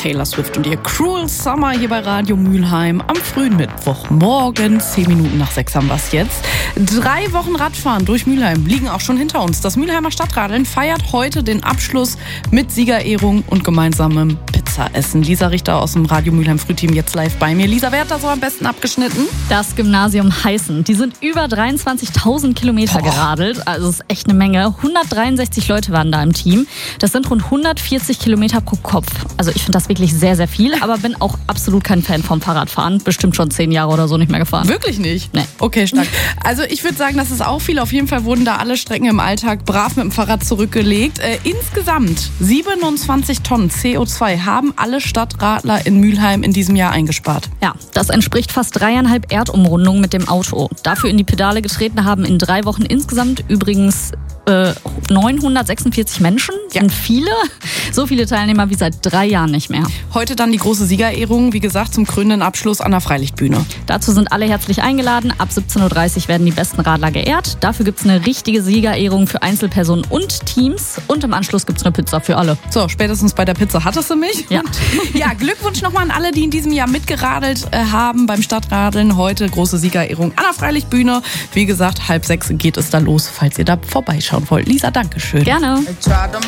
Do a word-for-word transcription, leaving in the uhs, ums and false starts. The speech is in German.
Taylor Swift und ihr Cruel Summer hier bei Radio Mülheim am frühen Mittwochmorgen. Zehn Minuten nach sechs haben wir es jetzt. Drei Wochen Radfahren durch Mülheim liegen auch schon hinter uns. Das Mülheimer Stadtradeln feiert heute den Abschluss mit Siegerehrung und gemeinsamem Pizzaessen. Lisa Richter aus dem Radio Mülheim Frühteam jetzt live bei mir. Lisa, wer hat da so am besten abgeschnitten? Das Gymnasium Heißen. Die sind über dreiundzwanzigtausend Kilometer Boah. geradelt. Also das ist echt eine Menge. hundertdreiundsechzig Leute waren da im Team. Das sind rund hundertvierzig Kilometer pro Kopf. Also ich finde das wirklich sehr, sehr viel. Aber bin auch absolut kein Fan vom Fahrradfahren. Bestimmt schon zehn Jahre oder so nicht mehr gefahren. Wirklich nicht? Nee. Okay, stark. Also ich würde sagen, das ist auch viel. Auf jeden Fall wurden da alle Strecken im Alltag brav mit dem Fahrrad zurückgelegt. Äh, insgesamt siebenundzwanzig Tonnen C O zwei haben alle Stadtradler in Mülheim in diesem Jahr eingespart. Ja, das entspricht fast dreieinhalb Erdumrundungen mit dem Auto. Dafür in die Pedale getreten haben in drei Wochen insgesamt übrigens äh, neunhundertsechsundvierzig Menschen. Ja. Sind viele. So viele Teilnehmer wie seit drei Jahren nicht mehr. Heute dann die große Siegerehrung, wie gesagt, zum krönenden Abschluss an der Freilichtbühne. Dazu sind alle herzlich eingeladen. Ab siebzehn Uhr dreißig werden die besten Radler geehrt. Dafür gibt es eine richtige Siegerehrung für Einzelpersonen und Teams. Und im Anschluss gibt es eine Pizza für alle. So, spätestens bei der Pizza hattest du mich. Ja. Ja, Glückwunsch nochmal an alle, die in diesem Jahr mitgeradelt äh, haben beim Stadtradeln. Heute große Siegerehrung an der Freilichtbühne. Wie gesagt, halb sechs geht es da los, falls ihr da vorbeischauen wollt. Lisa, danke schön. Gerne.